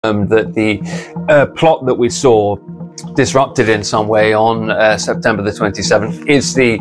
that the plot that we saw disrupted in some way on September the 27th is the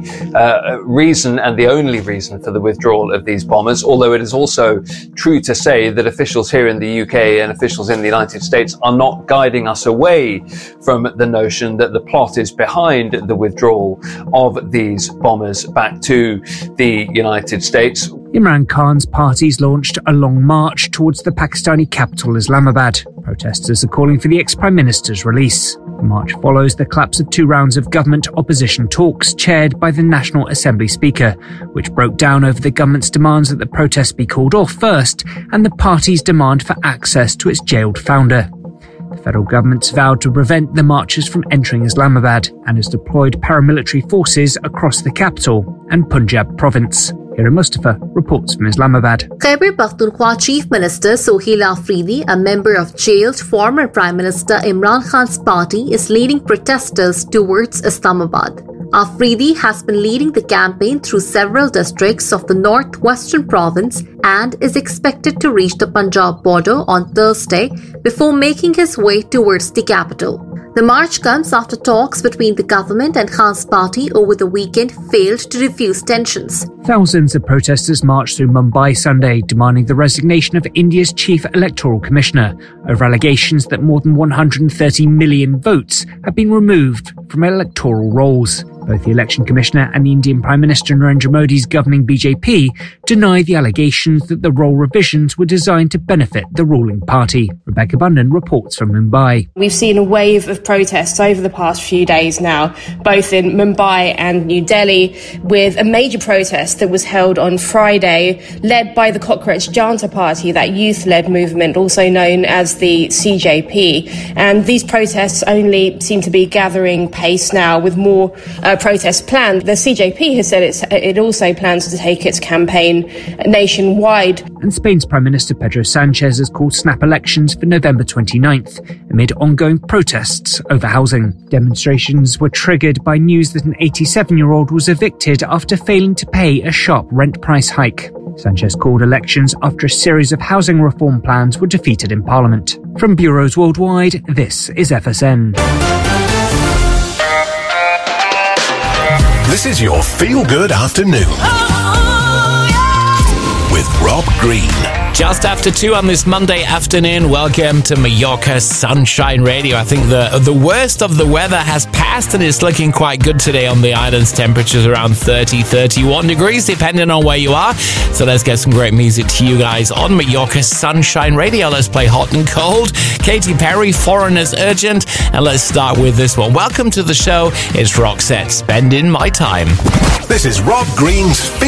reason and the only reason for the withdrawal of these bombers, although it is also true to say that officials here in the UK and officials in the United States are not guiding us away from the notion that the plot is behind the withdrawal of these bombers back to the United States. Imran Khan's party's launched a long march towards the Pakistani capital Islamabad. Protesters are calling for the ex-Prime Minister's release. The march follows the collapse of 2 rounds of government opposition talks chaired by the National Assembly Speaker, which broke down over the government's demands that the protests be called off first and the party's demand for access to its jailed founder. The federal government's vowed to prevent the marchers from entering Islamabad and has deployed paramilitary forces across the capital and Punjab province. Hira Mustafa reports from Islamabad. Khyber Pakhtunkhwa Chief Minister Sohail Afridi, a member of jailed former Prime Minister Imran Khan's party, is leading protesters towards Islamabad. Afridi has been leading the campaign through several districts of the northwestern province and is expected to reach the Punjab border on Thursday before making his way towards the capital. The march comes after talks between the government and Khan's party over the weekend failed to diffuse tensions. Thousands of protesters marched through Mumbai Sunday, demanding the resignation of India's chief electoral commissioner over allegations that more than 130 million votes have been removed from electoral rolls. Both the election commissioner and the Indian Prime Minister Narendra Modi's governing BJP deny the allegations that the roll revisions were designed to benefit the ruling party. Rebecca Bundan reports from Mumbai. We've seen a wave of protests over the past few days now, both in Mumbai and New Delhi, with a major protest that was held on Friday, led by the Cockroach Janta Party, that youth-led movement, also known as the CJP. And these protests only seem to be gathering pace now, with more protests planned. The CJP has said it also plans to take its campaign nationwide. And Spain's Prime Minister Pedro Sanchez has called snap elections for November 29th amid ongoing protests over housing. Demonstrations were triggered by news that an 87-year-old was evicted after failing to pay a sharp rent price hike. Sanchez called elections after a series of housing reform plans were defeated in Parliament. From bureaus worldwide, this is FSN. This is your feel-good afternoon with Rob Green. Just after 2 on this Monday afternoon, welcome to Mallorca Sunshine Radio. I think the worst of the weather has passed and it's looking quite good today on the islands. Temperatures around 30, 31 degrees, depending on where you are. So let's get some great music to you guys on Mallorca Sunshine Radio. Let's play Hot and Cold, Katy Perry, Foreigners Urgent, and let's start with this one. Welcome to the show. It's Roxette, Spending My Time. This is Rob Green's